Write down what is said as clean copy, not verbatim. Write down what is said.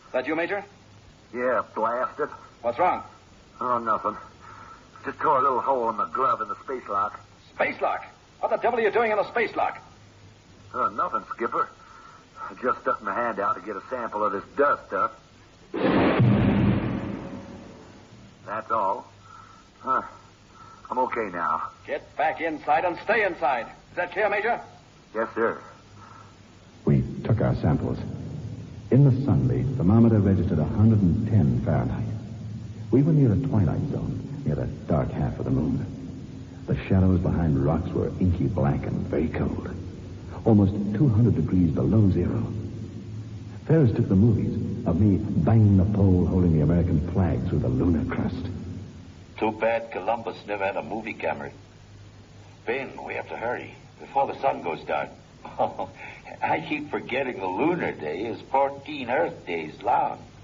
That you, Major? Yeah, blast it. What's wrong? Oh, nothing. Just tore a little hole in the glove in the space lock. Space lock? What the devil are you doing in a space lock? Oh, nothing, Skipper. I just stuck my hand out to get a sample of this dust stuff. That's all. I'm okay now. Get back inside and stay inside. Is that clear, Major? Yes, sir. We took our samples. In the sunlight, thermometer registered 110 Fahrenheit. We were near the twilight zone, near the dark half of the moon. The shadows behind rocks were inky black and very cold. Almost 200 degrees below zero. Ferris took the movies of me banging the pole holding the American flag through the lunar crust. Too bad Columbus never had a movie camera. Ben, we have to hurry before the sun goes down. Oh, I keep forgetting the lunar day is 14 Earth days long.